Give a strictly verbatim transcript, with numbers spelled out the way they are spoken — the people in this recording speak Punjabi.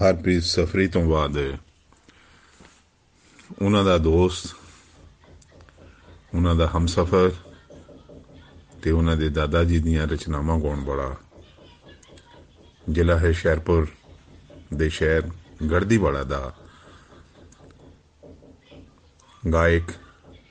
ਹਰਪ੍ਰੀਤ ਸਫਰੀ ਤੋਂ ਬਾਅਦ ਉਹਨਾਂ ਦਾ ਦੋਸਤ, ਉਹਨਾਂ ਦਾ ਹਮਸਫਰ ਅਤੇ ਉਹਨਾਂ ਦੇ ਦਾਦਾ ਜੀ ਦੀਆਂ ਰਚਨਾਵਾਂ ਗਾਉਣ ਵਾਲਾ ਜ਼ਿਲ੍ਹਾ ਹੈ ਹੁਸ਼ਿਆਰਪੁਰ ਦੇ ਸ਼ਹਿਰ ਗੜ੍ਹਦੀਵਾਲਾ ਦਾ ਗਾਇਕ